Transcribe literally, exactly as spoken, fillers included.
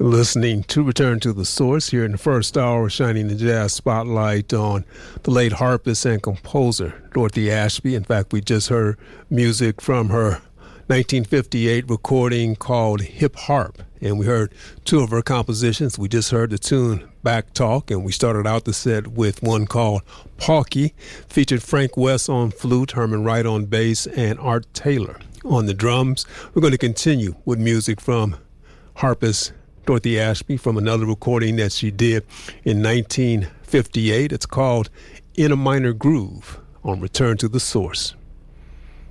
Listening to Return to the Source here in the first hour, shining the jazz spotlight on the late harpist and composer Dorothy Ashby. In fact, we just heard music from her nineteen fifty-eight recording called Hip Harp, and we heard two of her compositions. We just heard the tune Back Talk, and we started out the set with one called Pauky, featured Frank West on flute, Herman Wright on bass, and Art Taylor on the drums. We're going to continue with music from harpist Dorothy Ashby from another recording that she did in nineteen fifty-eight. It's called In a Minor Groove on Return to the Source.